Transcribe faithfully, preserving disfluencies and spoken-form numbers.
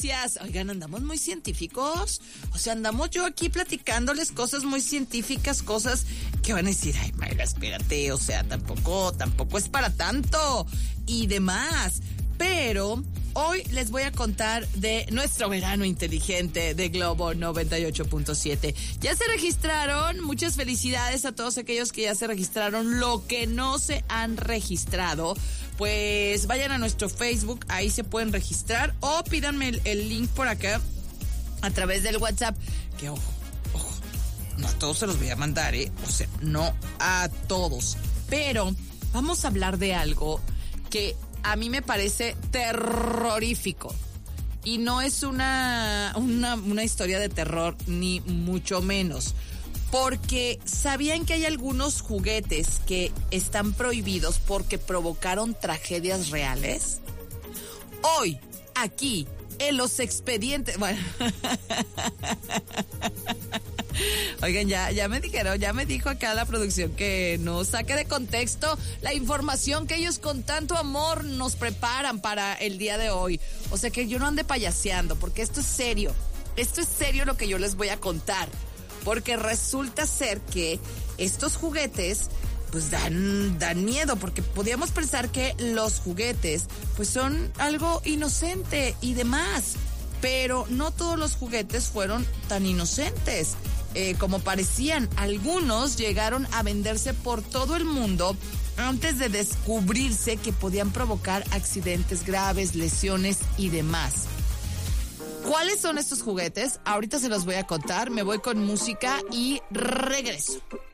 gracias. Oigan, andamos muy científicos. O sea, andamos yo aquí platicándoles cosas muy científicas, cosas que van a decir, ay, Mayra, espérate, o sea, tampoco, tampoco es para tanto y demás. Pero hoy les voy a contar de nuestro verano inteligente de Globo noventa y ocho punto siete. Ya se registraron, muchas felicidades a todos aquellos que ya se registraron. Lo que no se han registrado, pues vayan a nuestro Facebook, ahí se pueden registrar o pídanme el, el link por acá a través del WhatsApp, que ojo, ojo, no a todos se los voy a mandar, ¿eh? O sea, no a todos. Pero vamos a hablar de algo que a mí me parece terrorífico. Y no es una, una, una historia de terror, ni mucho menos. Porque ¿sabían que hay algunos juguetes que están prohibidos porque provocaron tragedias reales? Hoy, aquí, en los expedientes... Bueno... Oigan, ya, ya me dijeron, ya me dijo acá la producción que no saque de contexto la información que ellos con tanto amor nos preparan para el día de hoy. O sea, que yo no ande payaseando, porque esto es serio. Esto es serio lo que yo les voy a contar. Porque resulta ser que estos juguetes pues dan, dan miedo, porque podíamos pensar que los juguetes pues son algo inocente y demás. Pero no todos los juguetes fueron tan inocentes eh, como parecían. Algunos llegaron a venderse por todo el mundo antes de descubrirse que podían provocar accidentes graves, lesiones y demás. ¿Cuáles son estos juguetes? Ahorita se los voy a contar. Me voy con música y regreso.